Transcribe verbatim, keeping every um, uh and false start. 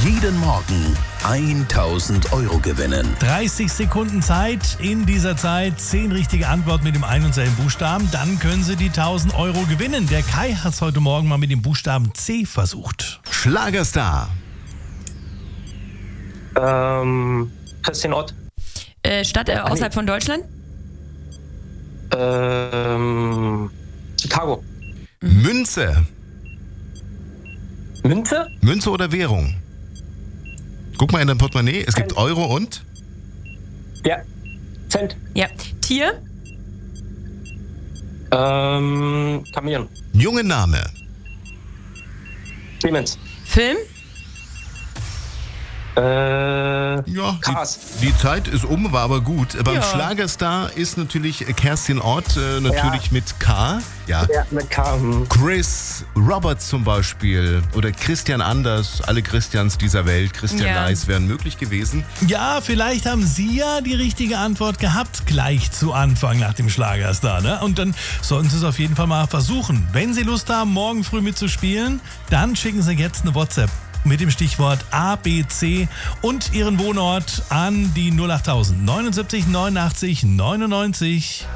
jeden Morgen tausend Euro gewinnen. dreißig Sekunden Zeit. In dieser Zeit zehn richtige Antworten mit dem einen und selben Buchstaben. Dann können Sie die tausend Euro gewinnen. Der Kai hat es heute Morgen mal mit dem Buchstaben C versucht. Schlagerstar. Ähm, Christian Ott. Äh, Stadt äh, außerhalb von Deutschland? Ähm, Chicago. Münze. Münze? Münze oder Währung? Guck mal in dein Portemonnaie. Es gibt Euro und? Ja. Cent. Ja. Tier? Ähm, Chamäleon. Junge Name. Clemens. Film? Äh, Ja, Cars. die, die Zeit ist um, war aber gut. Beim Ja. Schlagerstar ist natürlich Kerstin Ott, äh, natürlich Ja. mit K. Ja. Ja, mit K. hm. Chris Roberts zum Beispiel oder Christian Anders, alle Christians dieser Welt, Christian Ja. Leis wären möglich gewesen. Ja, vielleicht haben Sie ja die richtige Antwort gehabt, gleich zu Anfang nach dem Schlagerstar, ne? Und dann sollten Sie es auf jeden Fall mal versuchen. Wenn Sie Lust haben, morgen früh mitzuspielen, dann schicken Sie jetzt eine WhatsApp mit dem Stichwort A B C und Ihren Wohnort an die null achttausend neunundsiebzig neunundachtzig neunundneunzig.